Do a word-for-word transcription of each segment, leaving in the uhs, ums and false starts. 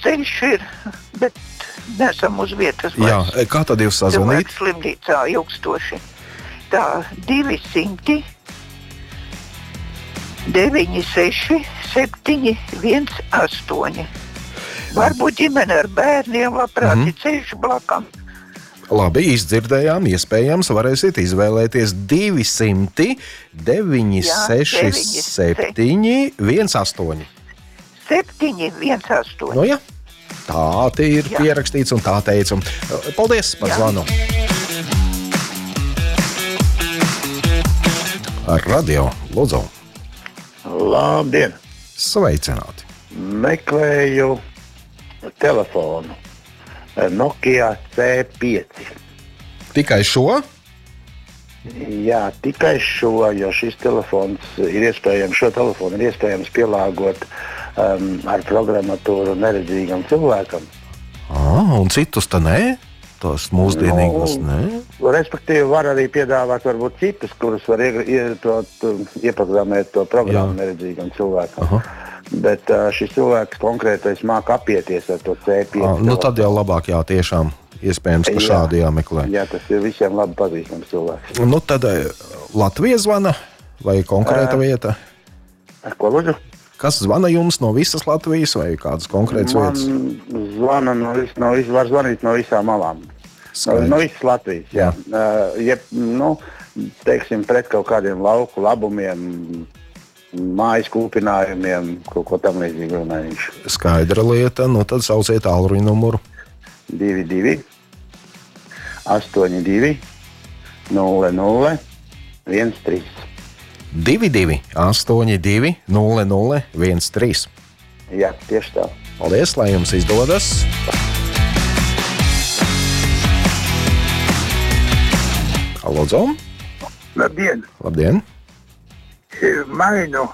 ceļš ir, bet nesam uz vietas. Jā, kā tad jūs sazvanīt? Cilvēks slimnīcā ilgstoši. Tā, divi simti deviņi seši septiņi viens astoņi. Varbūt ģimene ar bērniem labprāt mm. ir ceļš blakam. Labi, izdzirdējām, iespējams, varēsiet izvēlēties divi simti deviņi seši septiņi viens astoņi. septiņi viens astoņi. Nu, jā, tā te ir jā. Pierakstīts un tā teicu. Paldies par jā. Zvanu. Radio, lūdzu. Labdien. Sveicināti. Meklēju telefonu. Nokia C pieci. Tikai šo? Jā, tikai šo, jo šis telefons ir iespējams, šo telefonu ir iespējams pielāgot um, ar programmatūru neredzīgam cilvēkam. Ah, un citus tā nē? Tos mūsdienīgos, nu, nē? Respektīvi var arī piedāvāt varbūt citus, kurus var ie, ie, to, to, ieprogrammēt to programmu neredzīgam cilvēkam. Aha. Bet uh, šis cilvēks konkrētais māca apieties ar to C pieci. Ah, nu tad jau labāk, jā, tiešām iespējams, ka jā, šādi jāmeklē. Jā, tas ir visiem labi pazīstams cilvēks. Nu tad Latvija zvana vai konkrēta uh, vieta? Ko lūdzu? Kas zvana jums no visas Latvijas vai kādas konkrētas Man vietas? Zvana no, vis, no vis, var zvanīt no visām malām. No, no visas Latvijas, jā. jā. Uh, jeb, nu, teiksim, pret kaut kādiem lauku labumiem, mājas kūpinājumiem, kaut ko tam līdzīgi runājuši. Skaidra lieta, nu tad sauciet tālruņa numuru. divi divi astoņi divi nulle nulle viens trīs. divi divi astoņi divi nulle nulle viens trīs. Jā, tieši tā. Paldies, lai jums izdodas. Lūdzu. Labdien. Labdien. Mainu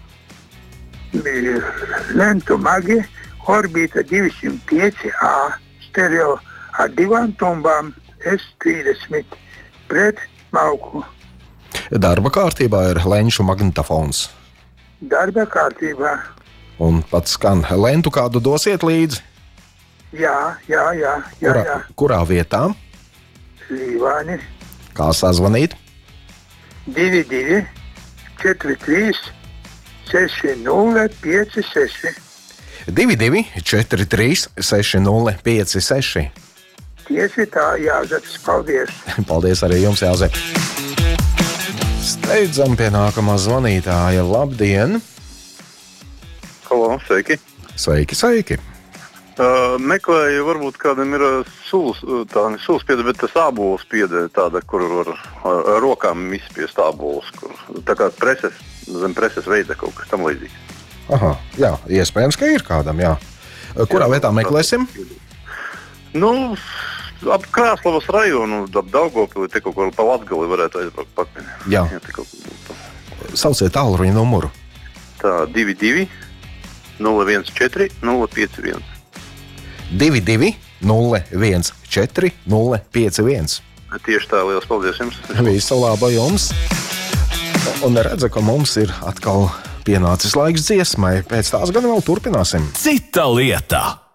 lentu magi Orbita divsimt pieci A stereo ar divām tumbām S trīsdesmit pret malku. Darba kārtībā ir lenču magnetofons. Darba kārtībā. Un pats skan. Lentu kādu dosiet līdzi? Jā, jā, jā. jā, kurā, jā. kurā vietā? Līvāni. Kā sazvanīt? divi divi četri trīs seši nulle pieci seši. divi divi četri trīs seši nulle pieci seši. Tieši tā, Jāzeps. Paldies. Paldies arī jums, Jāzep. Steidzam pie nākamā zvanītāja. Labdien! Halo, sveiki! Sveiki, sveiki! Uh, meklēju, varbūt kādam ir sulas, tā ne sulaspiede, bet tas ābols piede tāda, kur var ar, ar rokām izspiest ābolus, kur tā kā preses, zem preses veida kaut kas tam līdzīgs. Aha, jā, iespējams, ka ir kādam, jā. Kurā jā, vietā meklēsim? Nu, ap Krāslavas rajonu, ap Daugavpili, te kaut kur pa Latgali varētu aizbraukt pakaļ. Jā. jā Sauciet tālruņa numuru. Tā, divi divi nulle viens četri nulle pieci viens. divi divi nulle viens četri nulle pieci viens. Tieši tā, liels paldies jums. Visu labu jums. Un redzu, ka mums ir atkal pienācis laiks dziesmai. Pēc tās gan vēl turpināsim. Cita lieta.